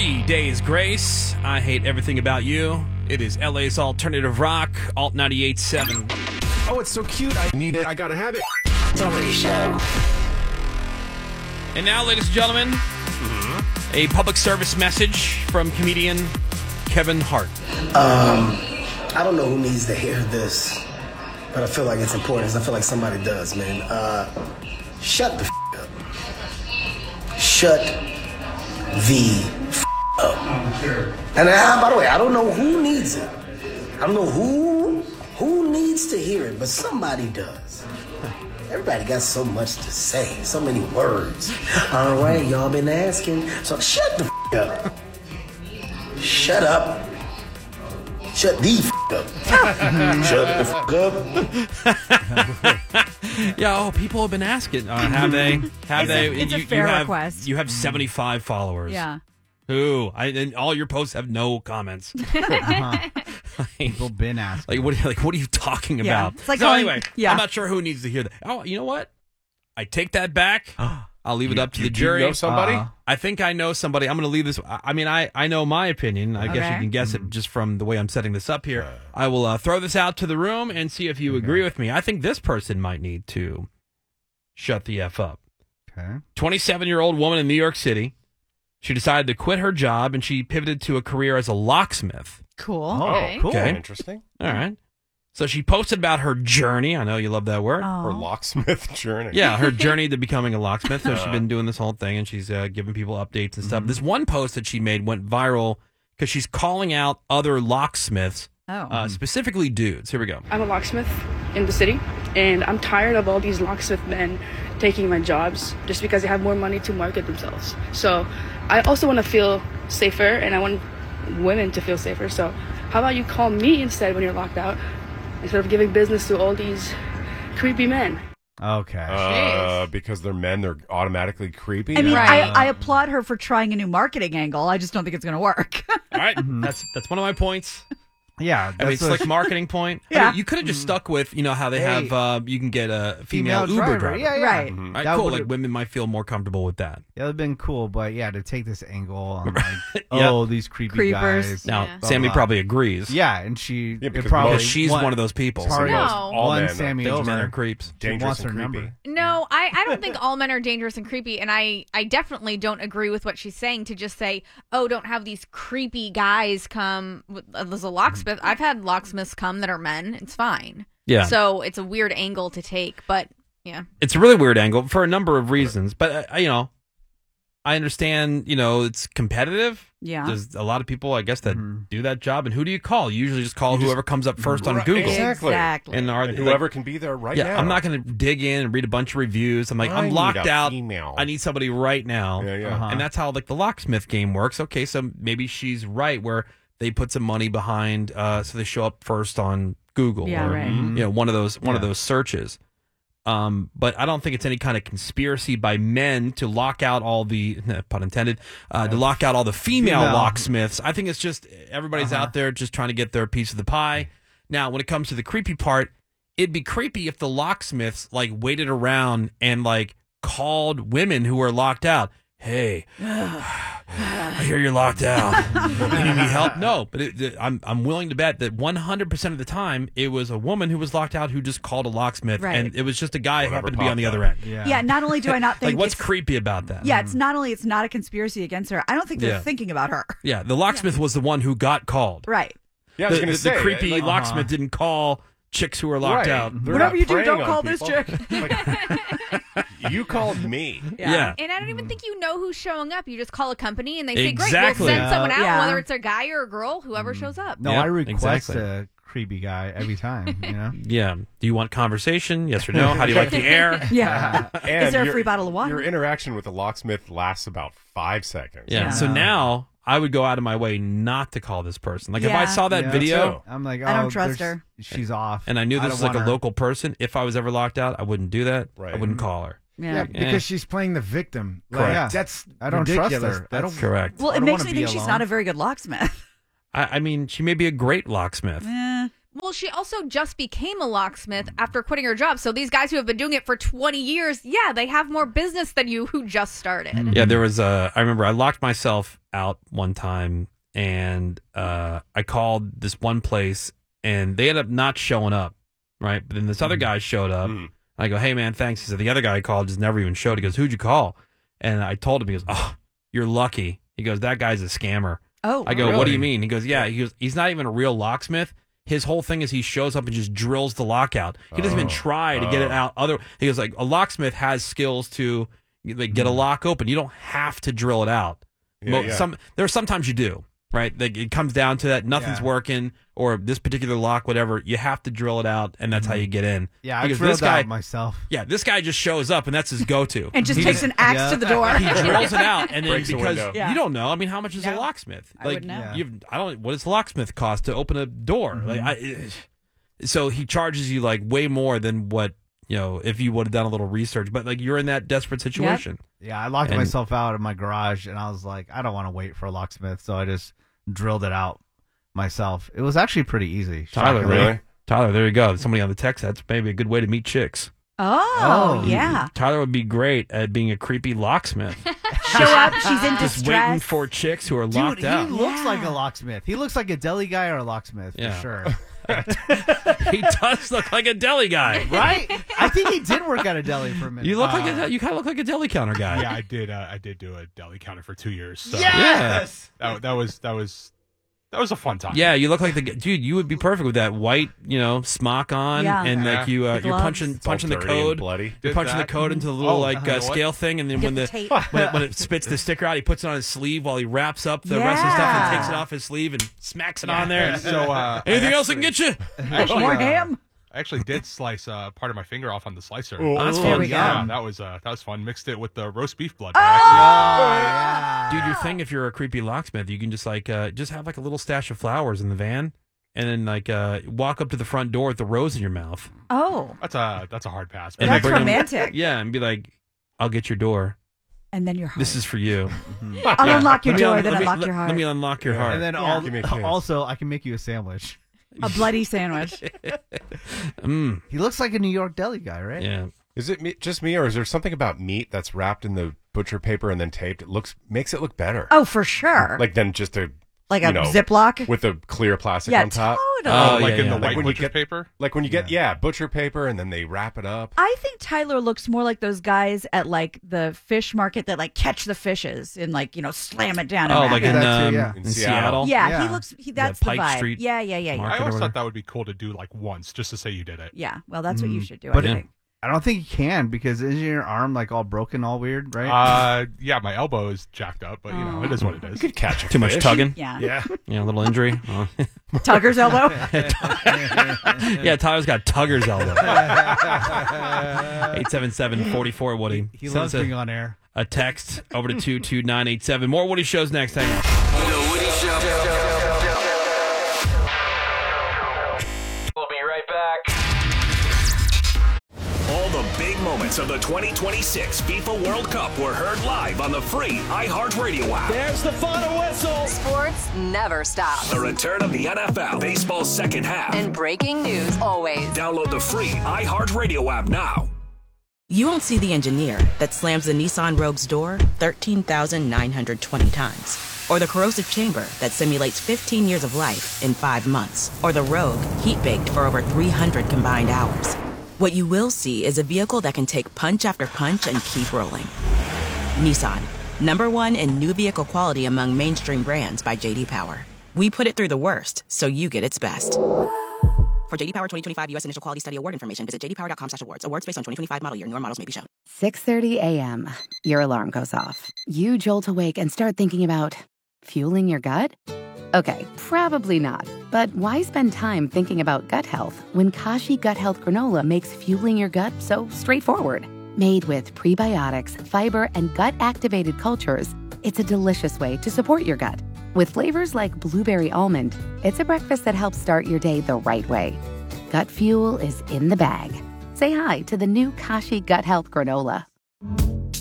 3 Days Grace. I hate everything about you. It is LA's alternative rock, Alt 98.7. Oh, it's so cute. I need it. I gotta have it. Totally Show. And now, ladies and gentlemen, a public service message from comedian Kevin Hart. I don't know who needs to hear this, but I feel like it's important because I feel like somebody does, man. Shut the up. Shut the up. And by the way, I don't know who needs it. I don't know who needs to hear it, but somebody does. Everybody got so much to say, so many words. All right, y'all been asking, so shut the up. Shut up. Shut the up. Shut the up. Yeah, people have been asking. Have they? Have they? It's a fair request. You have 75 followers. Yeah. And all your posts have no comments. People been asking. What are you talking Yeah. about? It's like so going- anyway, yeah. I'm not sure who needs to hear that. Oh, you know what? I take that back. I'll leave it up to the You jury. know somebody? I think I know somebody. I'm going to leave this. I mean, I know my opinion. I guess you Okay. can guess it just from the way I'm setting this up here. I will throw this out to the room and see if you agree with me. I think this person might need to shut the F up. Okay. 27-year-old woman in New York City. She decided to quit her job and she pivoted to a career as a locksmith. Cool. Oh, cool. Okay. Interesting. All right. So she posted about her journey. I know you love that word. Oh. Or locksmith journey. Yeah, her journey to becoming a locksmith. So she's been doing this whole thing, and she's giving people updates and stuff. This one post that she made went viral because she's calling out other locksmiths, specifically dudes. Here we go. I'm a locksmith in the city, and I'm tired of all these locksmith men taking my jobs just because they have more money to market themselves. So I also want to feel safer, and I want women to feel safer. So how about you call me instead when you're locked out, instead of giving business to all these creepy men? Okay. Because they're men, they're automatically creepy. I mean, Right. I applaud her for trying a new marketing angle. I just don't think it's going to work. All right, that's one of my points. Yeah. I mean, slick marketing point. I Yeah. mean, you could have just stuck with, how they have, you can get a female Uber driver. Yeah, yeah. Right. All Mhm. right, That cool. would've- Like women might feel more comfortable with that. That would have been cool, but yeah, to take this angle on like, Yep. these creepy Creepers. guys. Now, Yeah. Sammy blah. probably agrees. Yeah, and she Yeah, because probably Because she's one of those people. Sorry, No. All one men are Sammy Thinks men are over. creeps. She Dangerous wants and her creepy. number. No, I don't think all men are dangerous and creepy, and I definitely don't agree with what she's saying to just say, oh, don't have these creepy guys come as a locksmith. I've had locksmiths come that are men. It's fine. Yeah. So it's a weird angle to take, but yeah. It's a really weird angle for a number of reasons. But, I understand, it's competitive. Yeah. There's a lot of people, I guess, that do that job. And who do you call? You usually just call whoever comes up first on Right, Google. exactly. And And whoever can be there right now. I'm not going to dig in and read a bunch of reviews. I'm like, I I'm need locked a out. female. I need somebody right now. Yeah, yeah. And that's how the locksmith game works. Okay, so maybe she's right where they put some money behind, so they show up first on Google. Yeah, or, right. one of those searches. But I don't think it's any kind of conspiracy by men to lock out all the, pun intended, to lock out all the female locksmiths. I think it's just everybody's out there just trying to get their piece of the pie. Now, when it comes to the creepy part, it'd be creepy if the locksmiths waited around and called women who were locked out. Hey, I hear you're locked out. You need any help? No, but I'm willing to bet that 100% of the time it was a woman who was locked out who just called a locksmith, Right. and it was just a guy who Whatever happened to be on the popped other up. end. Yeah, not only do I not think What's it's, creepy about that? yeah, it's not only it's not a conspiracy against her. I don't think they're Yeah. thinking about her. Yeah, the locksmith was the one who got called. Right. Yeah, I was The, going to say. the creepy like, locksmith didn't call chicks who were locked right. out. They're Whatever not you do, preying don't on call this people. chick. Like, you called me. Yeah. And I don't even think you know who's showing up. You just call a company and they say, Exactly. great, we'll send someone out, Yeah. whether it's a guy or a girl, whoever shows up. No, Yeah, I request exactly. a creepy guy every time, Yeah. Do you want conversation? Yes or no? How do you like the air? Yeah. And Is there a your- free bottle of water? Your interaction with the locksmith lasts about 5 seconds. Yeah. So now I would go out of my way not to call this person. Like if I Yeah. saw that Yeah. video I'm like, I don't trust her. She's off. and I knew I this was don't like a want her. local person, if I was ever locked out, I wouldn't do that. Right. I wouldn't call her. Yeah. Yeah, because she's playing the victim. Like, Correct. That's I don't trust ridiculous. her. I don't. Correct. Well, I it don't makes wanna me be think she's alone. not a very good locksmith. I mean, she may be a great locksmith. Well, she also just became a locksmith after quitting her job. So these guys who have been doing it for 20 years, yeah, they have more business than you who just started. Yeah, there was I remember I locked myself out one time, and I called this one place, and they ended up not showing up, right? But then this other guy showed up. I go, hey, man, thanks. He said, the other guy I called just never even showed. He goes, who'd you call? And I told him, he goes, oh, you're lucky. He goes, that guy's a scammer. Oh, I go, really? what do you mean? He goes, yeah. He goes, he's not even a real locksmith. His whole thing is he shows up and just drills the lock out. He doesn't even try to get it out. He goes, like, a locksmith has skills to like, get a lock open. You don't have to drill it out. There are sometimes you do, right? Like, it comes down to that nothing's working, or this particular lock, whatever. You have to drill it out, and that's how you get in. Yeah, I because drilled this guy out myself. Yeah, this guy just shows up, and that's his go-to. And just takes an axe to the door. He drills it out, and then Breaks the because window. you don't know, I mean, how much is a locksmith? I would know. What does a locksmith cost to open a door? So he charges you like way more than what, if you would have done a little research. But like, you're in that desperate situation. Yeah, I locked myself out of my garage, and I was like, I don't want to wait for a locksmith, so I just drilled it out myself. It was actually pretty easy. Tyler, Really? Tyler, there you go. Somebody on the text. That's maybe a good way to meet chicks. Oh, yeah. Tyler would be great at being a creepy locksmith. Show up, she's in Just waiting distress. for chicks who are Dude, locked he out. looks like a locksmith. He looks like a deli guy or a locksmith, for sure. He does look like a deli guy. Right? I think he did work at a deli for a minute. You look you kind of look like a deli counter guy. Yeah, I did do a deli counter for 2 years. So Yes! That was a fun time. Yeah, you look like dude. You would be perfect with that white, smock on, Yeah. and like you're punching It's all the dirty code. and bloody. You're punching the code into the little scale thing, and then Get when the the tape. when it spits the sticker out, he puts it on his sleeve while he wraps up the rest of the stuff and takes it off his sleeve and smacks it on there. So Anything else I can get you? More ham. I actually did slice part of my finger off on the slicer. That's There fun. we go. Yeah, that was fun. Mixed it with the roast beef blood. Dude, your thing, if you're a creepy locksmith, you can just like just have like a little stash of flowers in the van, and then like walk up to the front door with the rose in your mouth. Oh, That's a hard pass. And that's then bring 'em- romantic. Yeah, and be like, I'll get your door. And then your heart. This is for you. I'll unlock your Let me door, un- then let me- unlock let- your heart. Let me unlock your heart. And then Yeah. Give me a kiss. also, I can make you a sandwich. A bloody sandwich. He looks like a New York deli guy, right? Yeah. Is it just me, or is there something about meat that's wrapped in the butcher paper and then taped? It makes it look better. Oh, for sure. Like than just a Like a Ziploc? with a clear plastic Yeah, on top. totally. Oh, like yeah, in yeah. the Like white when you butcher get- paper. Like when you get butcher paper and then they wrap it up. I think Tyler looks more like those guys at like the fish market that like catch the fishes and like, slam it down. and Oh, wrap like it. in, that too, yeah. in In Seattle. Seattle. Yeah, Yeah. he looks. That's the Pike vibe. Street Yeah. market. I or always whatever. thought that would be cool to do like once, just to say you did it. Yeah. Well, that's what you should do. But I think. I don't think you can because isn't your arm like all broken, all weird, right? Yeah, my elbow is jacked up, but it is what it You is. could catch a Too much fish. tugging. Yeah. Yeah. Yeah, a little injury. Oh. Tugger's elbow. Yeah, Tyler's got Tugger's elbow. 877-44 Woody. He Send loves us being on air. a text over to 22987. More Woody shows next. Hang on. The Woody Show. We'll be right back. All the big moments of the 2026 FIFA World Cup were heard live on the free iHeartRadio app. There's the final whistle. Sports never stops. The return of the NFL, baseball's second half. And breaking news always. Download the free iHeartRadio app now. You won't see the engineer that slams the Nissan Rogue's door 13,920 times. Or the corrosive chamber that simulates 15 years of life in 5 months. Or the Rogue heat-baked for over 300 combined hours. What you will see is a vehicle that can take punch after punch and keep rolling. Nissan, #1 in new vehicle quality among mainstream brands by J.D. Power. We put it through the worst, so you get its best. For J.D. Power 2025 U.S. Initial Quality Study Award information, visit jdpower.com/awards. Awards based on 2025 model year. Newer models may be shown. 6:30 a.m. Your alarm goes off. You jolt awake and start thinking about fueling your gut? Okay, probably not. But why spend time thinking about gut health when Kashi Gut Health Granola makes fueling your gut so straightforward? Made with prebiotics, fiber, and gut-activated cultures, it's a delicious way to support your gut. With flavors like blueberry almond, it's a breakfast that helps start your day the right way. Gut fuel is in the bag. Say hi to the new Kashi Gut Health Granola.